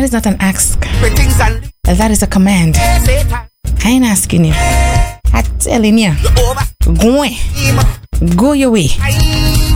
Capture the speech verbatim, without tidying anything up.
That is not an ask. That is a command. I ain't asking you. I'm telling you. Go away. Go your way.